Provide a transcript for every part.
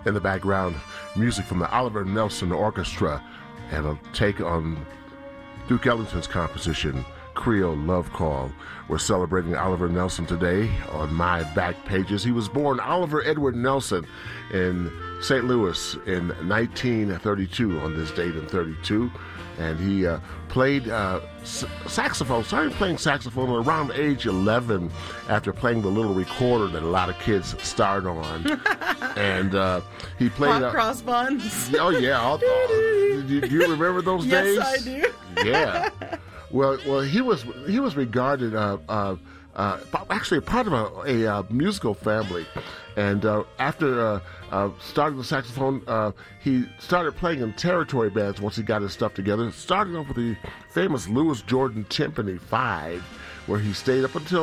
In the background, music from the Oliver Nelson Orchestra and a take on Duke Ellington's composition, Creole Love Call. We're celebrating Oliver Nelson today on My Back Pages. He was born Oliver Edward Nelson in St. Louis in 1932, on this date in 32. And he played saxophone, started playing saxophone around age 11 after playing the little recorder that a lot of kids start on. And he played... Hot cross buns. Oh, yeah. Do you remember those days? Yes, I do. Yeah. Well, he was regarded actually a part of a musical family, and after starting the saxophone, he started playing in territory bands once he got his stuff together. Starting off with the famous Louis Jordan Timpani 5, where he stayed up until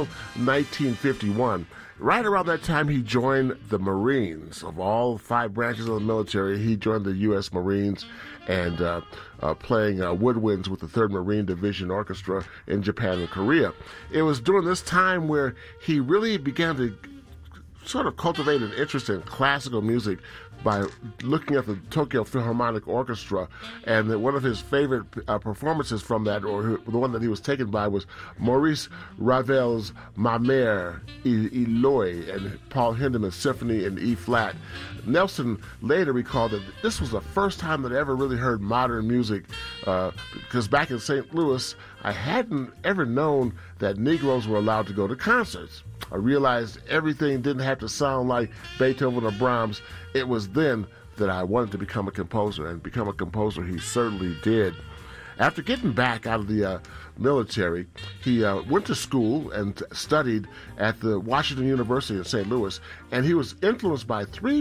1951. Right around that time, he joined the Marines. Of all 5 branches of the military, he joined the U.S. Marines and playing woodwinds with the 3rd Marine Division Orchestra in Japan and Korea. It was during this time where he really began to sort of cultivate an interest in classical music by looking at the Tokyo Philharmonic Orchestra, and that one of his favorite performances from that, or the one that he was taken by, was Maurice Ravel's Ma Mère Eloy and Paul Hindemith's Symphony in E-flat. Nelson later recalled that this was the first time that I ever really heard modern music, because back in St. Louis, I hadn't ever known that Negroes were allowed to go to concerts. I realized everything didn't have to sound like Beethoven or Brahms. It was then that I wanted to become a composer, and become a composer he certainly did. After getting back out of the military, he went to school and studied at the Washington University in St. Louis, and he was influenced by three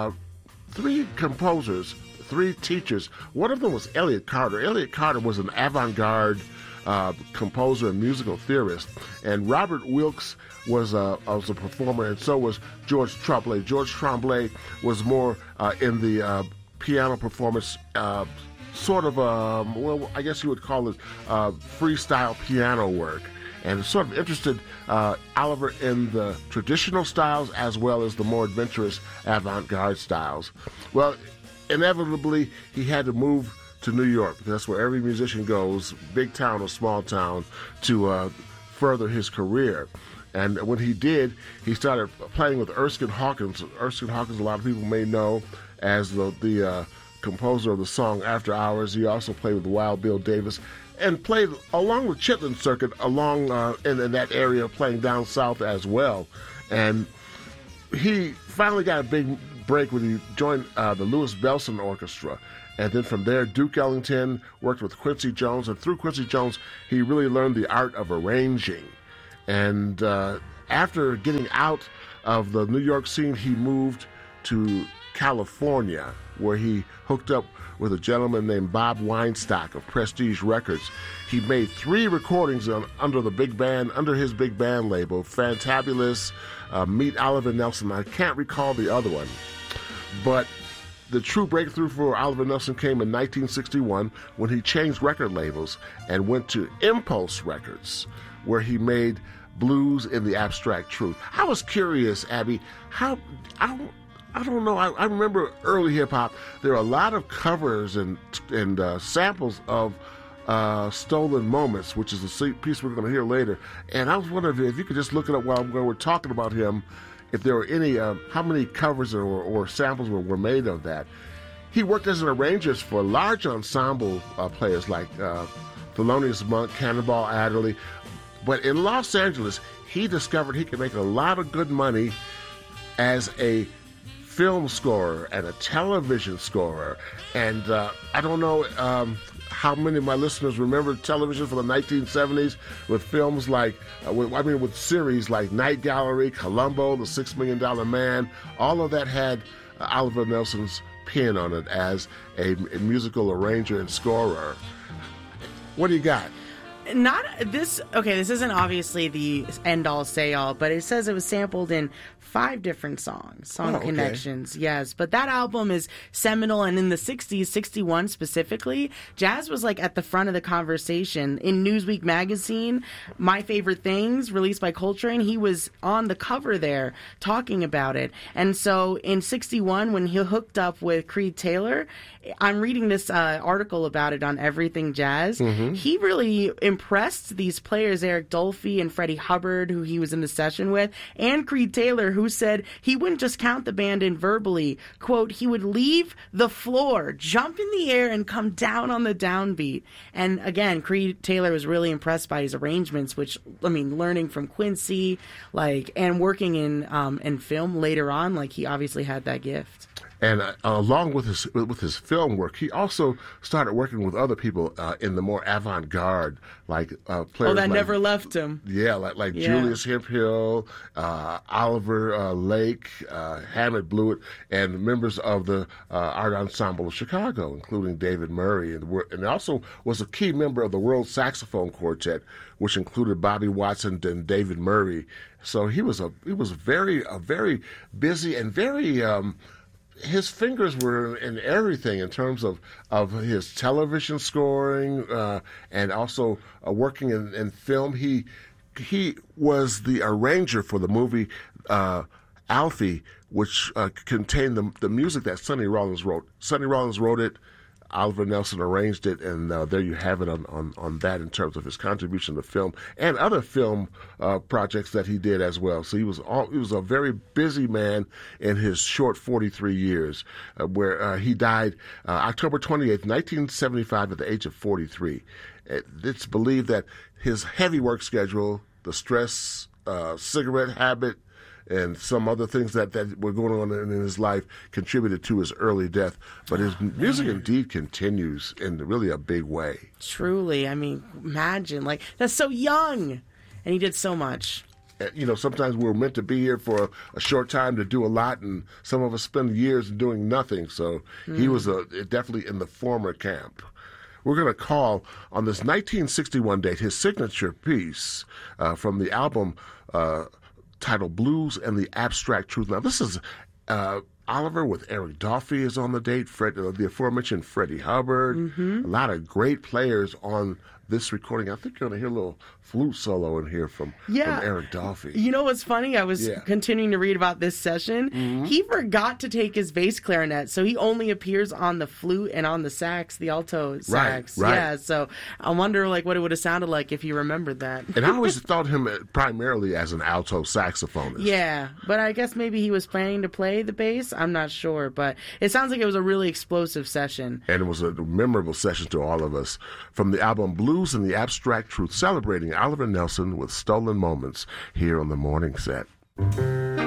composers, 3 teachers. One of them was Elliott Carter. Elliott Carter was an avant-garde composer and musical theorist, and Robert Wilkes was a performer, and so was George Tremblay. George Tremblay was more in the piano performance, sort of, well, I guess you would call it freestyle piano work, and sort of interested Oliver in the traditional styles as well as the more adventurous avant-garde styles. Well, inevitably, he had to move to New York, because that's where every musician goes, big town or small town, to further his career. And when he did, he started playing with Erskine Hawkins. Erskine Hawkins, a lot of people may know as the composer of the song After Hours. He also played with Wild Bill Davis and played along the Chitlin Circuit along in that area, playing down south as well. And he finally got a big break when he joined the Louis Bellson Orchestra. And then from there, Duke Ellington worked with Quincy Jones, and through Quincy Jones, he really learned the art of arranging. And after getting out of the New York scene, he moved to California, where he hooked up with a gentleman named Bob Weinstock of Prestige Records. He made 3 recordings under his big band label, Fantabulous, Meet Oliver Nelson. I can't recall the other one, but the true breakthrough for Oliver Nelson came in 1961 when he changed record labels and went to Impulse Records, where he made Blues in the Abstract Truth. I was curious, Abby, I don't know. I remember early hip-hop, there are a lot of covers and samples of Stolen Moments, which is a piece we're going to hear later. And I was wondering if you could just look it up while we're talking about him, if there were any, how many covers or samples were made of that. He worked as an arranger for large ensemble players like Thelonious Monk, Cannonball Adderley. But in Los Angeles, he discovered he could make a lot of good money as a film scorer and a television scorer. And I don't know how many of my listeners remember television from the 1970s with films like, with series like Night Gallery, Columbo, The $6 Million Man. All of that had Oliver Nelson's pin on it as a musical arranger and scorer. What do you got? This isn't obviously the end-all, say-all, but it says it was sampled in 5 different songs, Song okay. Connections, yes. But that album is seminal, and in the 60s, 61 specifically, jazz was like at the front of the conversation. In Newsweek magazine, My Favorite Things, released by Coltrane, he was on the cover there talking about it. And so in 61, when he hooked up with Creed Taylor, I'm reading this article about it on Everything Jazz. He really impressed these players, Eric Dolphy and Freddie Hubbard, who he was in the session with, and Creed Taylor, who said he wouldn't just count the band in verbally. Quote, he would leave the floor, jump in the air, and come down on the downbeat. And again, Creed Taylor was really impressed by his arrangements, which, I mean, learning from Quincy, and working in film later on, he obviously had that gift. And along with his film work, he also started working with other people in the more avant-garde, players. That never left him. Yeah, like Julius Hemphill, Oliver Lake, Hammett Blewett, and members of the Art Ensemble of Chicago, including David Murray, and also was a key member of the World Saxophone Quartet, which included Bobby Watson and David Murray. So he was very busy and very. His fingers were in everything in terms of his television scoring and also working in film. He was the arranger for the movie Alfie, which contained the music that Sonny Rollins wrote. Sonny Rollins wrote it. Oliver Nelson arranged it, and there you have it on that in terms of his contribution to film and other film projects that he did as well. So he was a very busy man in his short 43 years, where he died October 28th, 1975, at the age of 43. It's believed that his heavy work schedule, the stress, cigarette habit, and some other things that were going on in his life contributed to his early death. But his music indeed continues in really a big way. Truly. I mean, imagine. That's so young. And he did so much. Sometimes we're meant to be here for a short time to do a lot, and some of us spend years doing nothing. So he was definitely in the former camp. We're going to call on this 1961 date his signature piece from the album titled Blues and the Abstract Truth. Now, this is Oliver with Eric Dolphy is on the date, the aforementioned Freddie Hubbard, a lot of great players on this recording. I think you're going to hear a little flute solo in here from Eric Dolphy. You know what's funny? I was continuing to read about this session. He forgot to take his bass clarinet, so he only appears on the flute and on the sax, the alto sax. Right. Yeah, so I wonder what it would have sounded like if you remembered that. And I always thought him primarily as an alto saxophonist. Yeah, but I guess maybe he was planning to play the bass. I'm not sure, but it sounds like it was a really explosive session. And it was a memorable session to all of us. From the album Blues and the Abstract Truth, celebrating Oliver Nelson with Stolen Moments here on The Morning Set.